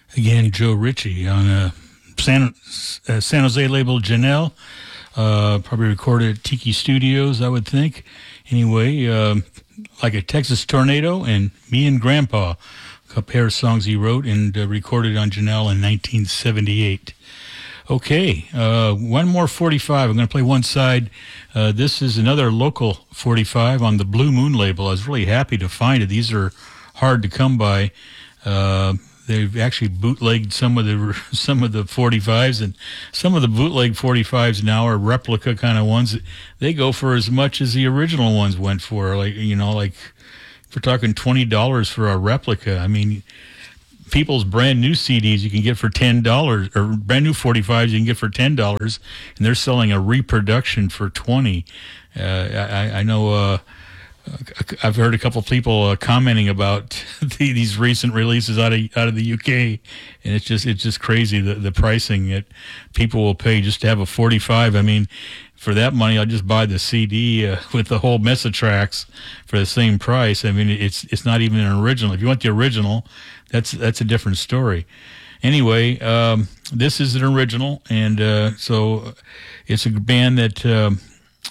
Again, Joe Ritchie on San Jose label Janelle. Probably recorded at Tiki Studios, I would think. Anyway, like a Texas Tornado and Me and Grandpa, a pair of songs he wrote and recorded on Janelle in 1978. Okay, one more 45. I'm going to play one side. This is another local 45 on the Blue Moon label. I was really happy to find it. These are hard to come by. They've actually bootlegged some of the 45s, and some of the bootleg 45s now are replica kind of ones. They go for as much as the original ones went for. Like if we're talking $20 for a replica. I mean, people's brand new CDs you can get for $10, or brand new 45s you can get for $10, and they're selling a reproduction for $20. I know. I've heard a couple of people commenting about these recent releases out of the UK, and it's just crazy the pricing that people will pay just to have a 45. I mean, for that money, I'll just buy the CD with the whole mess of tracks for the same price. I mean, it's not even an original. If you want the original, that's a different story. Anyway, this is an original, and so it's a band that